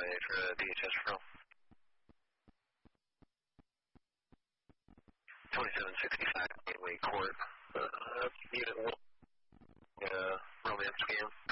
for DHS referral. 2765 Gateway Court. Unit 1. Romance scam.